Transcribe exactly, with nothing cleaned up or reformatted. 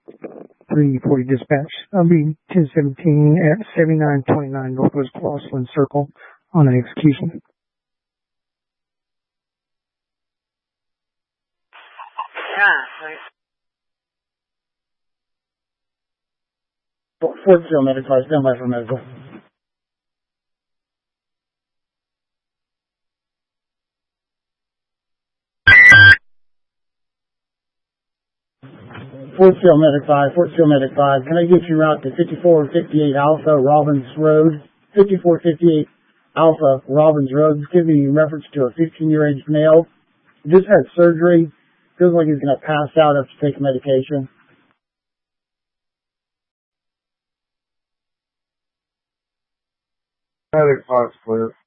three forty dispatch. I'll be ten seventeen at seventy-nine twenty-nine Northwest Crossland Circle on an execution. Yeah, Fort Sill Medic Car, stand by for medical. Fort Sill Medic five, Fort Sill Medic five, can I get you route to fifty-four fifty-eight Alpha Robbins Road? fifty-four fifty-eight Alpha Robbins Road. It's giving you reference to a fifteen-year-age male. Just had surgery. Feels like he's going to pass out after taking medication. Medic five clear.